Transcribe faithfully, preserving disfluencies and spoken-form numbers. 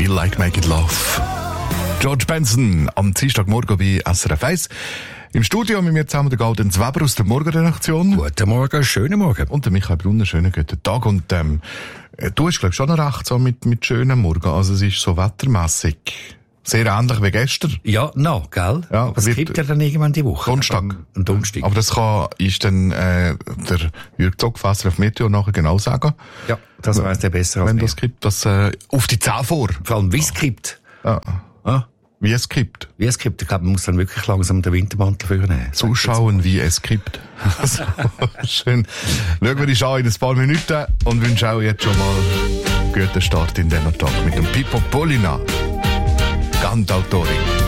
Feel Like Making Love. George Benson am Dienstagmorgen bei S R F eins. Im Studio mit mir zusammen der Gaudenz Weber aus der Morgenredaktion. Guten Morgen, schönen Morgen. Und der Michael Brunner, schönen guten Tag. Und ähm, du hast, glaube ich, schon noch recht so mit, mit schönen Morgen. Also es ist so wettermässig sehr ähnlich wie gestern. Ja, no, gell? Ja, aber es gibt ja dann irgendwann die Woche. Donnerstag. Am, am Donnerstag. Aber das kann, ist dann äh, der Jürg Zogfasser auf Meteo nachher genau sagen. Ja, das weiss der besser als Wenn mir. das gibt, das äh, auf die Zähne vor. Vor allem, wie es gibt. Ja. Ah. Wie es gibt. Wie es gibt. Ich glaube, man muss dann wirklich langsam den Wintermantel vornehmen. Zuschauen, wie es gibt. So, schön. Schauen wir uns an in ein paar Minuten und wünschen auch jetzt schon mal einen guten Start in den Tag mit dem Pippo Polina. Cantautori.